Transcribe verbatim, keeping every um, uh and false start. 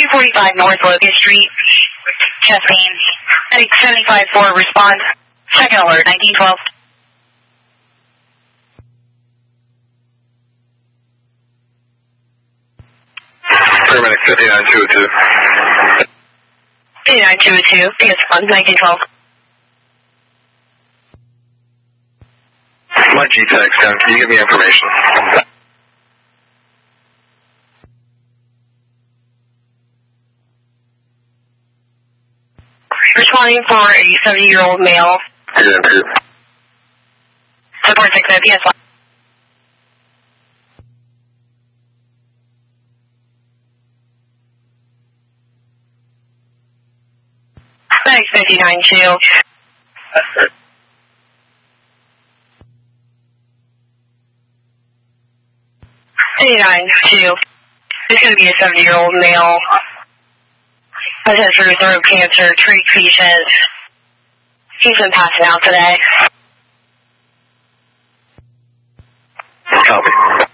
forty-five North Locust Street. Chest pain. seventy-five four, respond. Second alert, nineteen twelve. Paramedic fifty-nine two oh two. fifty-nine two oh two, yes, one, nineteen twelve. My G TAG's down. Can you give me information? Responding for a seventy-year-old male. Yeah, two. Support six O P S one. Thanks, fifty-nine two. fifty-nine two. It's going to be a seventy-year-old male. Has history of throat cancer, trach patient. He's been passing out today. Copy.